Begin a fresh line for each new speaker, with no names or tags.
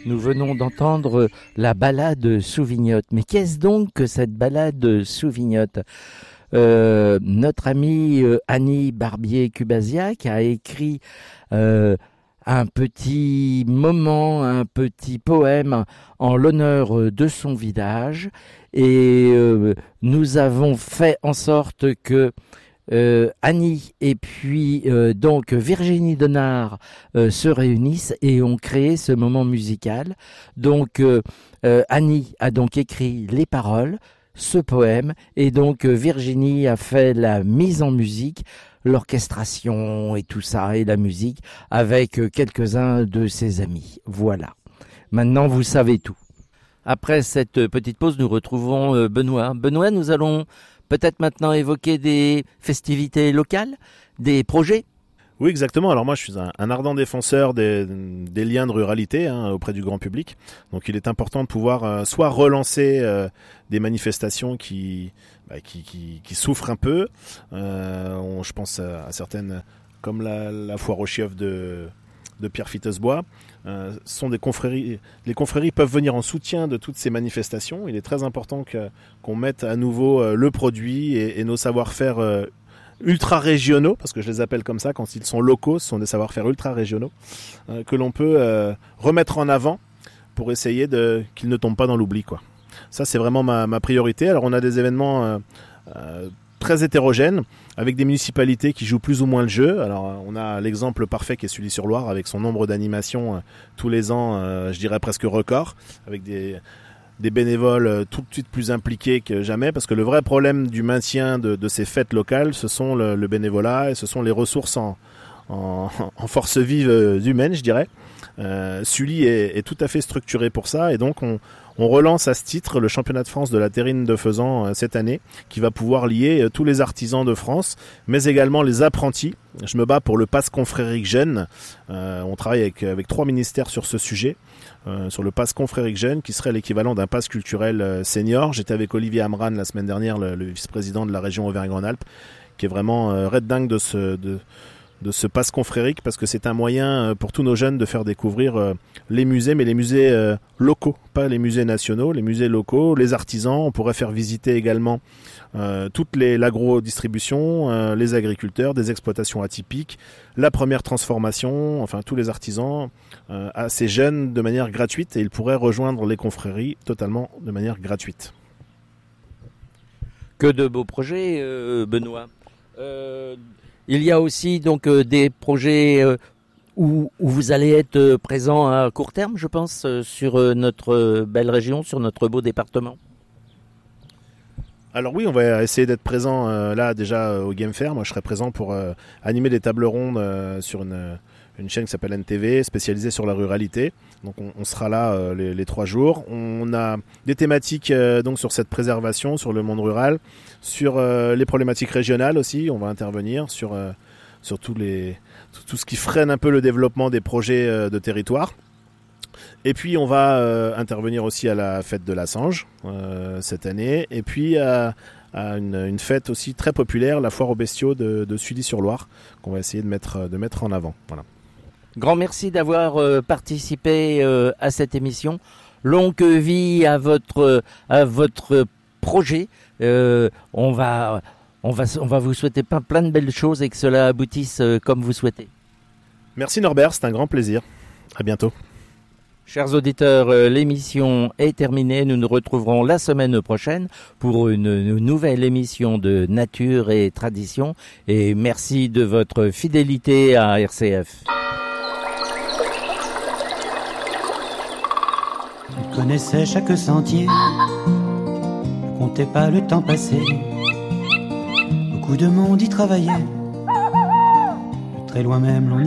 Nous venons d'entendre la ballade Souvignotte. Mais qu'est-ce donc que cette ballade Souvignotte ? Notre amie Annie Barbier-Cubaziac a écrit un petit moment, un petit poème en l'honneur de son village. Et nous avons fait en sorte que Annie et puis donc Virginie Donard se réunissent et ont créé ce moment musical. Donc Annie a donc écrit les paroles, ce poème, et donc Virginie a fait la mise en musique, l'orchestration et tout ça, et la musique avec quelques-uns de ses amis. Voilà. Maintenant, vous savez tout. Après cette petite pause, nous retrouvons Benoît. Benoît, nous allons peut-être maintenant évoquer des festivités locales, des projets.
Oui, exactement. Alors moi, je suis un ardent défenseur des liens de ruralité auprès du grand public. Donc il est important de pouvoir soit relancer des manifestations qui souffrent un peu. Je pense à certaines, comme la foire aux chiottes de Pierre Fitesbois. Sont des confréries. Les confréries peuvent venir en soutien de toutes ces manifestations. Il est très important qu'on mette à nouveau le produit et nos savoir-faire ultra-régionaux, parce que je les appelle comme ça, quand ils sont locaux, ce sont des savoir-faire ultra-régionaux, que l'on peut remettre en avant pour essayer qu'ils ne tombent pas dans l'oubli, quoi. Ça, c'est vraiment ma priorité. Alors, on a des événements très hétérogènes, avec des municipalités qui jouent plus ou moins le jeu. Alors, on a l'exemple parfait qui est Sully-sur-Loire, avec son nombre d'animations tous les ans, je dirais presque record, avec des bénévoles tout de suite plus impliqués que jamais, parce que le vrai problème du maintien de ces fêtes locales, ce sont le bénévolat et ce sont les ressources en force vive humaine, je dirais. Sully est tout à fait structuré pour ça, et donc on relance à ce titre le championnat de France de la terrine de faisan cette année, qui va pouvoir lier tous les artisans de France, mais également les apprentis. Je me bats pour le pass confrérique jeune. On travaille avec 3 ministères sur ce sujet, sur le pass confrérique jeune, qui serait l'équivalent d'un pass culturel senior. J'étais avec Olivier Amran la semaine dernière, le vice-président de la région Auvergne-Rhône-Alpes, qui est vraiment red dingue de ce pass confrérique, parce que c'est un moyen pour tous nos jeunes de faire découvrir les musées, mais les musées locaux, pas les musées nationaux, les musées locaux, les artisans. On pourrait faire visiter également toute l'agro-distribution, les agriculteurs, des exploitations atypiques, la première transformation, enfin tous les artisans, à ces jeunes de manière gratuite, et ils pourraient rejoindre les confréries totalement de manière gratuite.
Que de beaux projets, Benoît. Il y a aussi donc des projets où vous allez être présent à court terme, je pense, sur notre belle région, sur notre beau département.
Alors oui, on va essayer d'être présent là déjà au Game Fair. Moi, je serai présent pour animer des tables rondes sur une chaîne qui s'appelle NTV, spécialisée sur la ruralité. Donc on sera là les 3 jours. On a des thématiques donc sur cette préservation, sur le monde rural, sur les problématiques régionales aussi. On va intervenir sur tout ce qui freine un peu le développement des projets de territoire. Et puis on va intervenir aussi à la fête de la Sange cette année, et puis à une fête aussi très populaire, la foire aux bestiaux de Sully-sur-Loire, qu'on va essayer de mettre en avant. Voilà.
Grand merci d'avoir participé à cette émission. Longue vie à votre projet. On va vous souhaiter plein de belles choses et que cela aboutisse comme vous souhaitez.
Merci Norbert, c'est un grand plaisir. À bientôt.
Chers auditeurs, l'émission est terminée. Nous nous retrouverons la semaine prochaine pour une nouvelle émission de Nature et Tradition. Et merci de votre fidélité à RCF.
Il connaissait chaque sentier, ne comptait pas le temps passé. Beaucoup de monde y travaillait, de très loin même l'on